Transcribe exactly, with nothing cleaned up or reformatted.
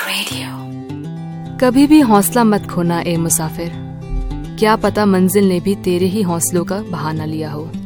कभी भी हौसला मत खोना ए मुसाफिर, क्या पता मंजिल ने भी तेरे ही हौसलों का बहाना लिया हो।